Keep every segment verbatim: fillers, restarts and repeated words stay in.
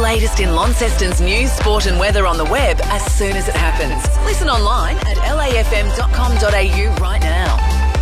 latest in Launceston's news, sport and weather on the web as soon as it happens. Listen online at l a f m dot com dot a u right now.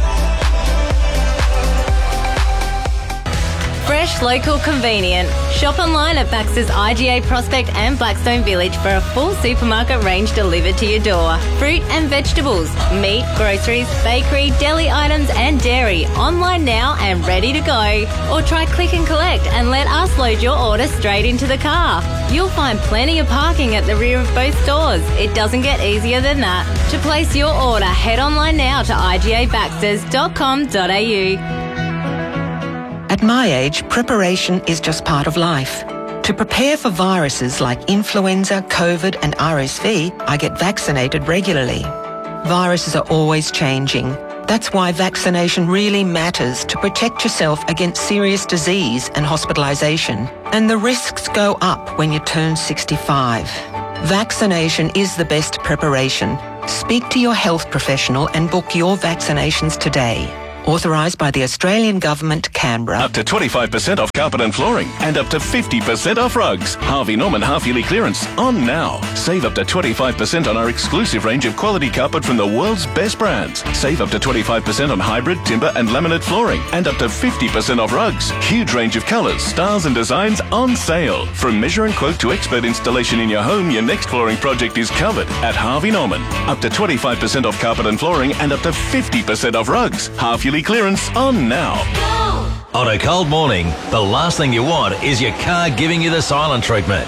Fresh, local, convenient. Shop online at Baxter's I G A Prospect and Blackstone Village for a full supermarket range delivered to your door. Fruit and vegetables, meat, groceries, bakery, deli items and dairy. Online now and ready to go. Or try click and collect and let us load your order straight into the car. You'll find plenty of parking at the rear of both stores. It doesn't get easier than that. To place your order, head online now to i g a baxters dot com dot a u. At my age, preparation is just part of life. To prepare for viruses like influenza, COVID and R S V, I get vaccinated regularly. Viruses are always changing. That's why vaccination really matters to protect yourself against serious disease and hospitalisation. And the risks go up when you turn sixty-five. Vaccination is the best preparation. Speak to your health professional and book your vaccinations today. Authorised by the Australian Government, Canberra. Up to twenty-five percent off carpet and flooring and up to fifty percent off rugs. Harvey Norman half-yearly clearance on now. Save up to twenty-five percent on our exclusive range of quality carpet from the world's best brands. Save up to twenty-five percent on hybrid, timber and laminate flooring and up to fifty percent off rugs. Huge range of colours, styles and designs on sale. From measure and quote to expert installation in your home, your next flooring project is covered at Harvey Norman. Up to twenty-five percent off carpet and flooring and up to fifty percent off rugs. Half-yearly clearance on now. On a cold morning, the last thing you want is your car giving you the silent treatment.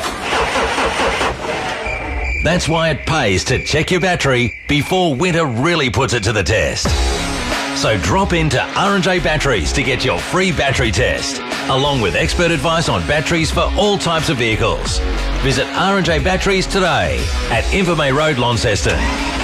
That's why it pays to check your battery before winter really puts it to the test. So drop into R and J Batteries to get your free battery test, along with expert advice on batteries for all types of vehicles. Visit R and J Batteries today at Invermay Road, Launceston.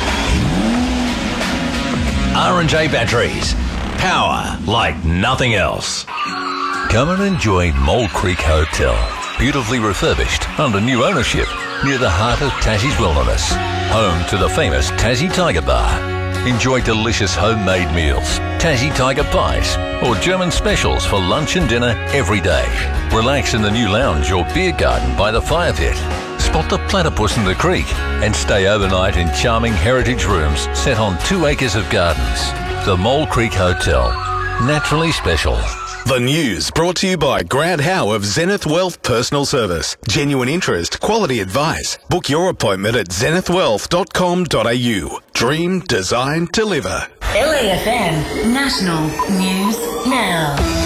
R and J Batteries. Power like nothing else. Come and enjoy Mole Creek Hotel. Beautifully refurbished under new ownership near the heart of Tassie's Wilderness. Home to the famous Tassie Tiger Bar. Enjoy delicious homemade meals, Tassie Tiger Pies, or German specials for lunch and dinner every day. Relax in the new lounge or beer garden by the fire pit. Spot the platypus in the creek and stay overnight in charming heritage rooms set on two acres of gardens. The Mole Creek Hotel. Naturally special. The news brought to you by Grant Howe of Zenith Wealth Personal Service. Genuine interest, quality advice. Book your appointment at zenith wealth dot com dot a u. Dream, design, deliver. L A F M National News Now.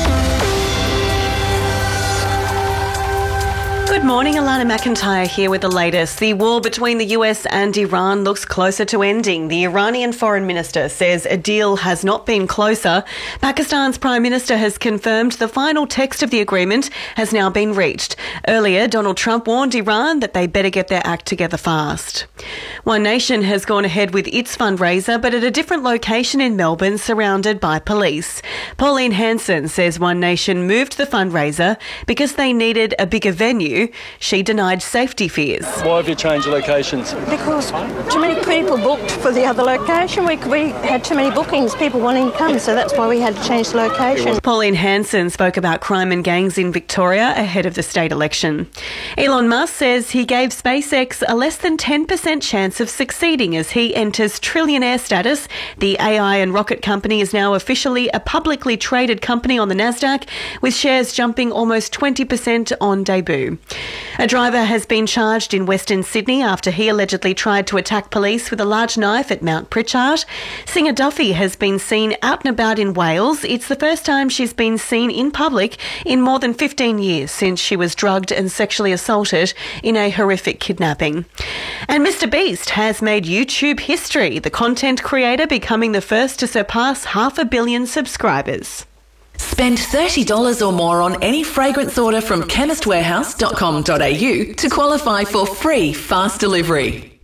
Good morning, Alana McIntyre here with the latest. The war between the U S and Iran looks closer to ending. The Iranian foreign minister says a deal has not been closer. Pakistan's prime minister has confirmed the final text of the agreement has now been reached. Earlier, Donald Trump warned Iran that they better get their act together fast. One Nation has gone ahead with its fundraiser, but at a different location in Melbourne, surrounded by police. Pauline Hanson says One Nation moved the fundraiser because they needed a bigger venue. She denied safety fears. Why have you changed the locations? Because too many people booked for the other location. We, we had too many bookings, people wanting to come, so that's why we had to change the location. Pauline Hanson spoke about crime and gangs in Victoria ahead of the state election. Elon Musk says he gave SpaceX a less than ten percent chance of succeeding as he enters trillionaire status. The A I and rocket company is now officially a publicly traded company on the Nasdaq, with shares jumping almost twenty percent on debut. A driver has been charged in Western Sydney after he allegedly tried to attack police with a large knife at Mount Pritchard. Singer Duffy has been seen out and about in Wales. It's the first time she's been seen in public in more than fifteen years since she was drugged and sexually assaulted in a horrific kidnapping. And Mister Beast has made YouTube history, the content creator becoming the first to surpass half a billion subscribers. Spend thirty dollars or more on any fragrance order from chemist warehouse dot com dot a u to qualify for free fast delivery.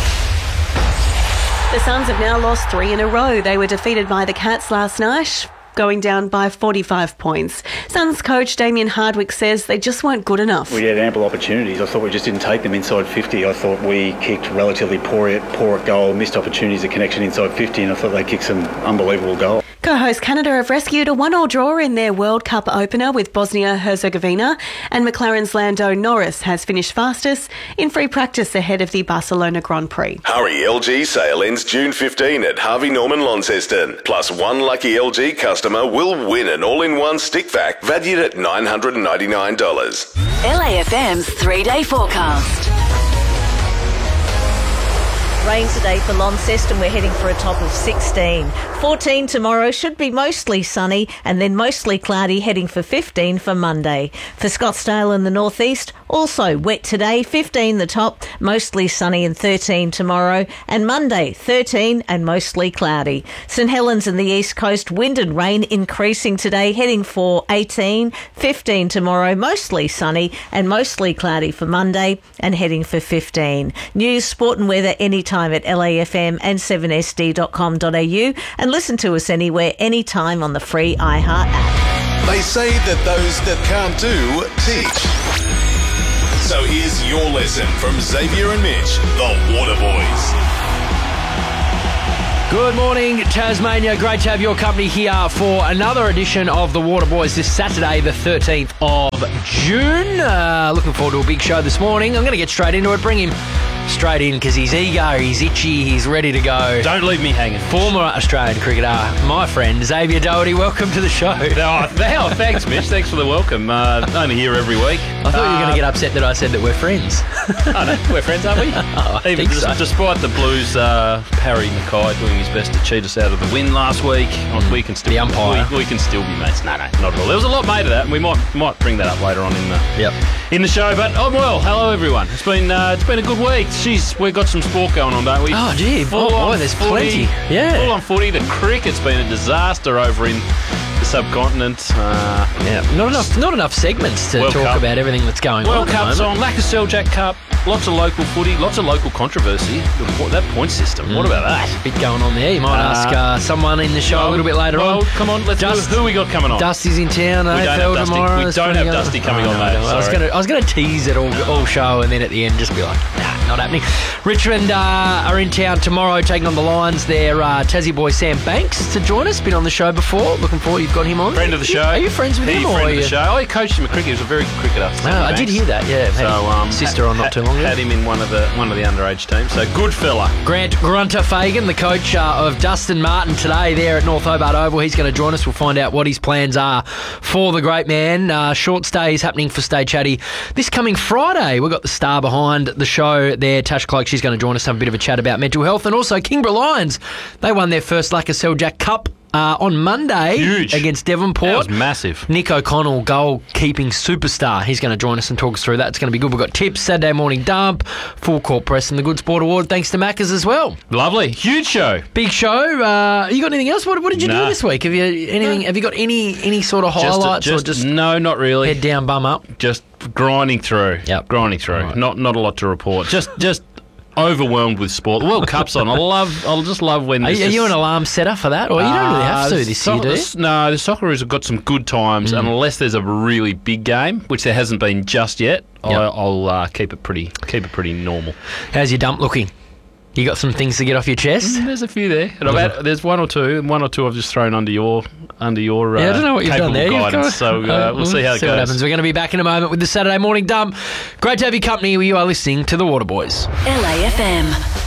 The Suns have now lost three in a row. They were defeated by the Cats last night, going down by forty-five points. Suns coach Damien Hardwick says they just weren't good enough. We had ample opportunities. I thought we just didn't take them inside fifty. I thought we kicked relatively poor at, poor at goal, missed opportunities at connection inside fifty, and I thought they kicked some unbelievable goals. Co-host Canada have rescued a one-all draw in their World Cup opener with Bosnia-Herzegovina, and McLaren's Lando Norris has finished fastest in free practice ahead of the Barcelona Grand Prix. Hurry, L G sale ends June fifteenth at Harvey Norman Launceston. Plus, one lucky L G customer will win an all-in-one stick vac valued at nine hundred ninety-nine dollars. L A F M's three-day forecast. Rain today for Launceston. We're heading for a top of sixteen. fourteen tomorrow, should be mostly sunny and then mostly cloudy, heading for fifteen for Monday. For Scottsdale in the northeast, also wet today, fifteen the top, mostly sunny, and thirteen tomorrow. And Monday, thirteen and mostly cloudy. St Helens in the east coast, wind and rain increasing today, heading for eighteen, fifteen tomorrow, mostly sunny and mostly cloudy for Monday, and heading for fifteen. News, sport and weather anytime at L A F M and seven S D dot com dot A U, and listen to us anywhere, anytime on the free iHeart app. They say that those that can't do, teach. So here's your lesson from Xavier and Mitch, the Water Boys. Good morning, Tasmania. Great to have your company here for another edition of the Water Boys this Saturday, the thirteenth of June. Uh, looking forward to a big show this morning. I'm going to get straight into it. Bring him straight in because he's eager, he's itchy, he's ready to go. Don't leave me hanging. Former Australian cricketer, my friend Xavier Doherty. Welcome to the show. Oh, oh thanks, Mitch. Thanks for the welcome. Uh, only here every week. I thought uh, you were going to get upset that I said that we're friends. Oh, no, we're friends, aren't we? Oh, I Even think so. Despite the Blues, uh, Harry Mackay doing his best to cheat us out of the win last week, mm. we can still the umpire. We, we can still be mates. No, no, not at all. There was a lot made of that, and we might might bring that up later on in the yep. in the show. But oh well, hello everyone. It's been uh, it's been a good week. Jeez, we've got some sport going on, don't we? Oh, gee. Full oh, on boy, there's footy. plenty. Yeah. Full on footy. The cricket's been a disaster over in the subcontinent. Uh, yeah. Not enough Not enough segments to World talk Cup. about everything that's going World on. World Cup's on. Lack of Seljack Cup. Lots of local footy. Lots of local controversy. That point system. Mm. What about that? There's a bit going on there. You might uh, ask uh, someone in the show well, a little bit later well, on. Come on. Let's Dust, who, who we got coming on? Dusty's in town. We A F L don't have Dusty. tomorrow. We don't have Dusty coming oh, on, no, mate. no. I was going to. I was going to tease it all, all show, and then at the end just be like, nah, not happening. Richmond uh, are in town tomorrow, taking on the Lions. Their uh, Tassie boy Sam Banks to join us. Been on the show before. Looking forward. You've got him on. Friend of the show. Are you friends with he him? Friend or of the you? show. Oh, he coached him at cricket. He was a very good cricketer. Oh, I did hear that. Yeah. So um, sister on not too long ago. Had him in one of the one of the underage teams. So good fella. Grant Grunter Fagan, the coach uh, of Dustin Martin today there at North Hobart Oval. He's going to join us. We'll find out what his plans are for the great man. Uh, short stays happening for Stay Chatty this coming Friday. We've got the star behind the show there, Tash Cloak. She's going to join us, have a bit of a chat about mental health. And also Kingborough Lions. They won their first Lacker Seljack Cup Uh, on Monday Huge. against Devonport. That was massive. Nick O'Connell, goalkeeping superstar. He's going to join us and talk us through that. It's going to be good. We've got tips, Saturday morning dump, full court press, and the Good Sport Award thanks to Macca's as well. Lovely. Huge show. Big show. Uh, you got anything else? What, what did you nah. do this week? Have you anything? Have you got any any sort of highlights just, or just no, not really. Head down, bum up. Just grinding through. Yep. Grinding through. Right. Not not a lot to report. Just just. Overwhelmed with sport. The World Cup's on. I love. I'll just love when. Are, this are is, you an alarm setter for that, or you don't really have to uh, this so, year, do you? the, no, the Socceroos have got some good times, Mm. unless there's a really big game, which there hasn't been just yet. Yep. I, I'll uh, keep it pretty, keep it pretty normal. How's your dump looking? You got some things to get off your chest? Mm, there's a few there. And I've had, there's one or two, one or two I've just thrown under your under your. Uh, yeah, I don't know what you've done there. Guidance, so uh, we'll see how it see goes. What happens. We're going to be back in a moment with the Saturday morning dump. Great to have your company. You are listening to the Water Boys. L A F M.